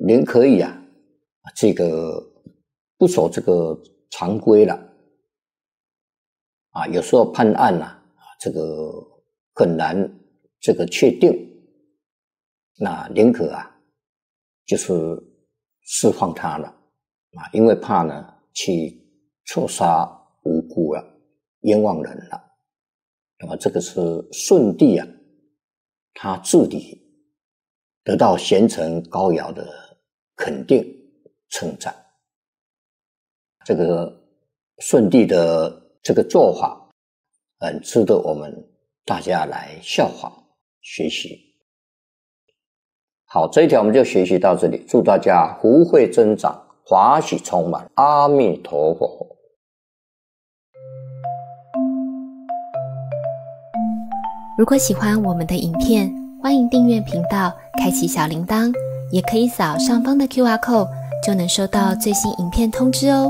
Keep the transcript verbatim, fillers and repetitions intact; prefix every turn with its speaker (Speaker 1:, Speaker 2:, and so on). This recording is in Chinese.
Speaker 1: 林可以啊，这个不守这个常规了啊，有时候判案啊，这个很难这个确定，那宁可啊，就是释放他了啊，因为怕呢去错杀无辜了、冤枉人了。那么这个是舜帝啊，他治理得到贤臣高尧的肯定称赞。这个舜帝的这个做法很值得我们大家来效仿学习。好，这一条我们就学习到这里，祝大家福慧增长，华喜充满，阿弥陀佛。
Speaker 2: 如果喜欢我们的影片，欢迎订阅频道，开启小铃铛，也可以扫上方的 Q R code， 就能收到最新影片通知哦。